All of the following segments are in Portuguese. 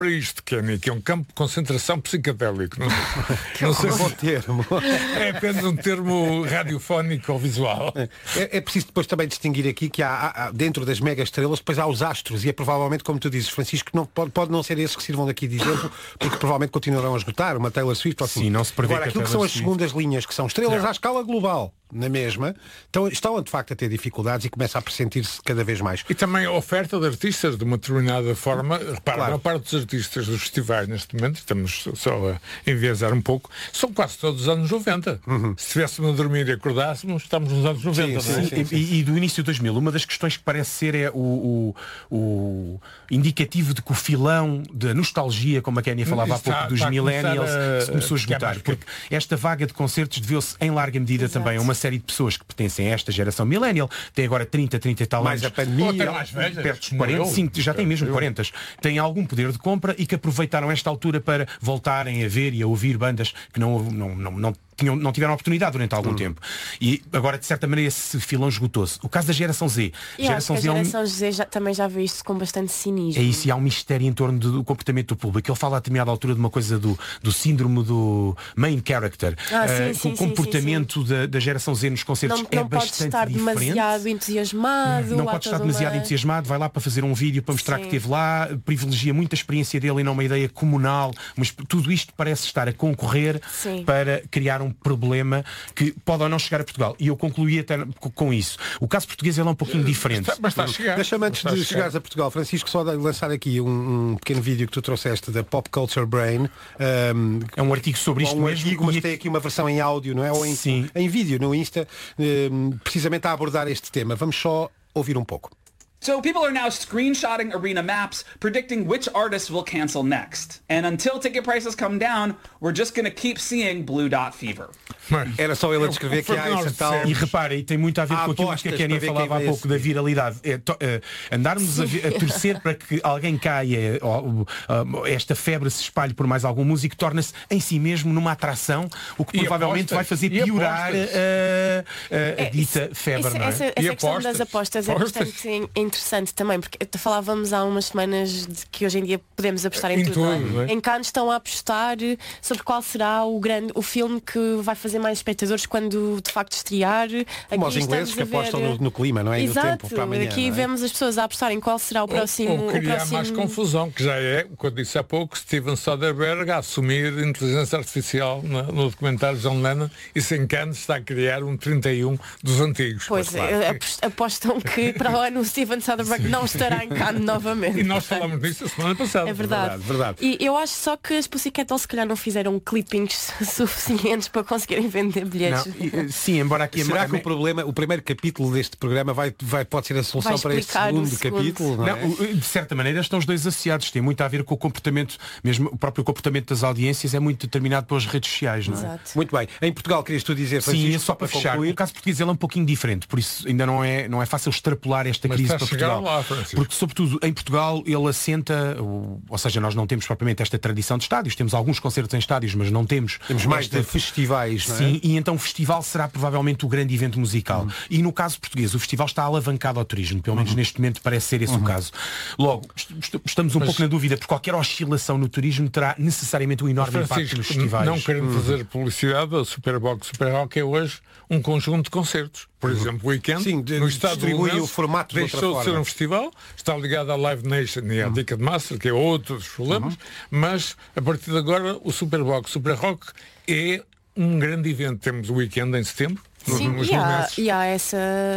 para isto, Kenny, que é um campo de concentração psicadélico. Não sei bom termo. É apenas um termo radiofónico ou visual. É preciso depois também distinguir aqui que há dentro das mega estrelas, depois há os astros, e é provavelmente, como tu dizes, Francisco, não, pode não ser esses que sirvam daqui de exemplo, porque provavelmente continuarão a esgotar uma Taylor Swift ou assim. Sim, não se prevê. Agora, aquilo que são as segundas linhas, que são estrelas à escala global, na mesma, estão de facto a ter dificuldades e começa a pressentir-se cada vez mais. E também a oferta de artistas de uma determinada forma. Repara, a maior parte dos artistas dos festivais neste momento, estamos só a enviesar um pouco, são quase todos os anos 90. Se estivéssemos a dormir e acordássemos, estamos nos anos 90. Sim, e do início de 2000, uma das questões que parece ser é o indicativo de que o filão da nostalgia, como a Kénia falava há pouco, dos millennials, se começou a esgotar. Porque esta vaga de concertos deveu-se, em larga medida, também a uma série de pessoas que pertencem a esta geração millennial, tem agora 30 e tal mais anos, a pandemia, mais velhas, perto dos 40, sim, já tem mesmo 40, têm algum poder de compra e que aproveitaram esta altura para voltarem a ver e a ouvir bandas que não tiveram oportunidade durante algum tempo. E agora, de certa maneira, esse filão esgotou-se. O caso da geração Z. A geração Z também já viu isto com bastante cinismo. É isso, e há um mistério em torno do comportamento do público. Ele fala a determinada altura de uma coisa do síndrome do main character. O comportamento da geração Z nos concertos é bastante diferente. Não pode estar demasiado entusiasmado. Não pode estar demasiado entusiasmado. Vai lá para fazer um vídeo para mostrar que esteve lá, privilegia muito a experiência dele e não uma ideia comunal. Mas tudo isto parece estar a concorrer para criar um problema que pode ou não chegar a Portugal. E eu concluí até com isso. O caso português é um pouquinho diferente. Mas está a chegar. Deixa-me antes de chegares a Portugal, Francisco, só lançar aqui um pequeno vídeo que tu trouxeste da Pop Culture Brain. É um artigo sobre isto mesmo. Artigo, mas tem aqui uma versão em áudio, não é? Ou em vídeo no Insta, precisamente a abordar este tema. Vamos só ouvir um pouco. So people are now screenshotting arena maps, predicting which artists will cancel next. And until ticket prices come down, we're just going to keep seeing Blue Dot Fever. Era só ele a descrever que há essa tal... E repara, e tem muito a ver com aquilo que a Kénia falava há pouco da viralidade. Andarmos a torcer para que alguém caia, esta febre se espalhe por mais algum músico, torna-se em si mesmo numa atração, o que provavelmente vai fazer piorar a dita febre. Essa questão das apostas é bastante interessante também, porque falávamos há umas semanas de que hoje em dia podemos apostar em tudo. Em Cannes estão a apostar sobre qual será o filme que vai fazer mais espectadores quando de facto estrear. Como os ingleses que apostam no clima, não é? Exato. No tempo para amanhã, aqui vemos as pessoas a apostarem qual será o próximo. Ou criar mais confusão, que já é, quando disse há pouco, Steven Soderbergh a assumir inteligência artificial no documentário John Lennon, e sem Cannes está a criar um 31 dos antigos. Pois, apostam que para o ano o Steven Soderbergh não estará em Cannes novamente. E nós falamos disso a semana passada. É verdade. Verdade. E eu acho só que as Pussycat Dolls se calhar não fizeram clippings suficientes para conseguirem vender bilhetes. Sim, embora aqui... Será que o primeiro capítulo deste programa pode ser a solução para este segundo capítulo? Não é? De certa maneira estão os dois associados. Tem muito a ver com o comportamento, mesmo o próprio comportamento das audiências é muito determinado pelas redes sociais, não é? Exato. Muito bem. Em Portugal, querias tu dizer, Francisco? Sim, só para fechar. O caso português é um pouquinho diferente, por isso ainda não é fácil extrapolar esta crise para Portugal. Porque, sobretudo, em Portugal ele assenta, ou seja, nós não temos propriamente esta tradição de estádios, temos alguns concertos em estádios, mas não temos mais de festivais, não é? Sim, e então o festival será provavelmente o grande evento musical. E no caso português, o festival está alavancado ao turismo, pelo menos neste momento parece ser esse o caso. Logo, estamos um pouco na dúvida, porque qualquer oscilação no turismo terá necessariamente um enorme impacto nos festivais. Não querendo fazer publicidade, a Superbox Super Rock é hoje um conjunto de concertos. Por exemplo, o Weekend, no estado distribui o formato deixou de ser um festival, está ligado à Live Nation e à Ticketmaster, que é outro dos problemas, mas a partir de agora o Superbox Super Rock é um grande evento. Temos o Weekend em setembro. Sim, e há essa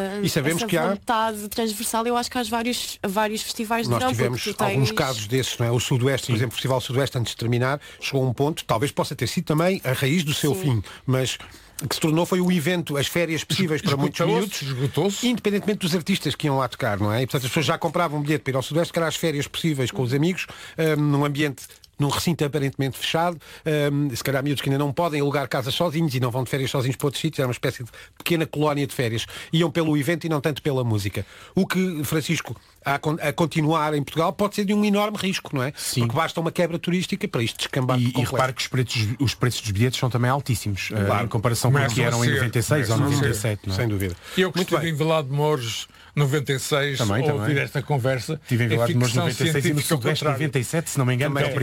vontade transversal. Eu acho que há vários festivais de verão. Nós tivemos alguns casos desses, não é? O Sudoeste, por exemplo, o Festival Sudoeste, antes de terminar, chegou a um ponto, talvez possa ter sido também a raiz do seu fim, mas que se tornou foi o evento, as férias possíveis para muitos miúdos, independentemente dos artistas que iam lá tocar, não é? E portanto as pessoas já compravam um bilhete para ir ao Sudoeste, que era as férias possíveis com os amigos, num ambiente num recinto aparentemente fechado, se calhar miúdos que ainda não podem alugar casas sozinhos e não vão de férias sozinhos para outros sítios, era uma espécie de pequena colónia de férias. Iam pelo evento e não tanto pela música. O que, Francisco, a continuar em Portugal pode ser de um enorme risco, não é? Sim. Porque basta uma quebra turística para isto descambar. E repare que os preços dos bilhetes são também altíssimos, em comparação com o que eram em 96 ou 97. Não é? Sem dúvida. Eu que estive em Vilar de Mouros 96, também. ouvir esta conversa. Estive em Vilar de Mouros 96 e no Sudoeste 97, se não me engano.